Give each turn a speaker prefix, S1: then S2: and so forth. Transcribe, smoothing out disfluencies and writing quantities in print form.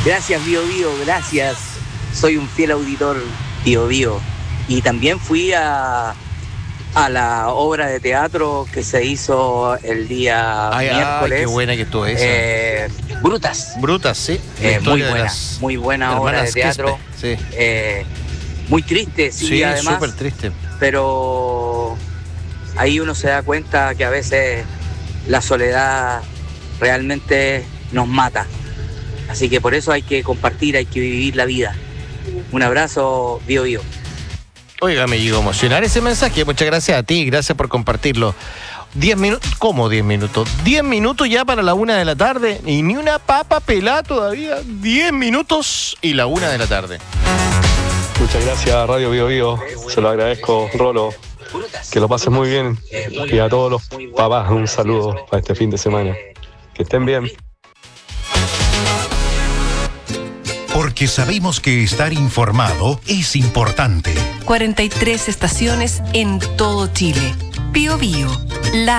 S1: Gracias, Bio Bio, gracias. Soy un fiel auditor, Bio Bio. Y también fui a la obra de teatro que se hizo el día miércoles.
S2: Qué buena que estuvo esa.
S1: Brutas.
S2: Brutas, sí.
S1: Muy buena obra de teatro.
S2: Quispe, sí.
S1: Muy triste, sí, además.
S2: Súper triste.
S1: Pero ahí uno se da cuenta que a veces la soledad realmente nos mata. Así que por eso hay que compartir, hay que vivir la vida. Un abrazo, Bio Bio.
S2: Oiga, me llegó a emocionar ese mensaje. Muchas gracias a ti, gracias por compartirlo. 10 minutos, ¿cómo 10 minutos? 10 minutos ya para la 1 de la tarde y ni una papa pelada todavía. 10 minutos y la 1 de la tarde.
S3: Muchas gracias, Radio Bio Bio. Se lo agradezco, Rolo. Que lo pases muy bien. Y a todos los papás, un saludo para este fin de semana. Que estén bien.
S4: Porque sabemos que estar informado es importante.
S5: 43 estaciones en todo Chile. Bio Bio, la